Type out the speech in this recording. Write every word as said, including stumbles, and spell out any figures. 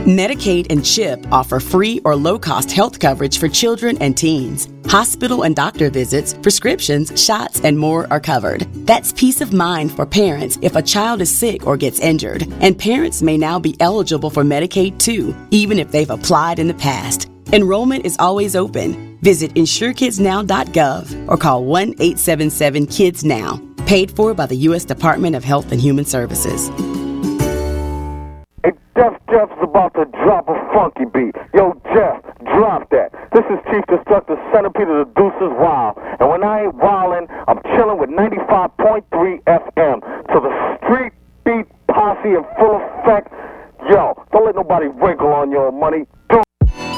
Medicaid and CHIP offer free or low-cost health coverage for children and teens. Hospital and doctor visits, prescriptions, shots, and more are covered. That's peace of mind for parents if a child is sick or gets injured. And parents may now be eligible for Medicaid too, even if they've applied in the past. Enrollment is always open. Visit insure kids now dot gov or call one eight seven seven kids now. Paid for by the U S Department of Health and Human Services. Hey, Jeff Jeff's about to drop a funky beat. Yo, Jeff, drop that. This is Chief Destructor, Centipede of the Deuces Wild. And when I ain't wildin', I'm chillin' with ninety-five point three F M. To the street beat posse in full effect. Yo, don't let nobody wrinkle on your money. Don't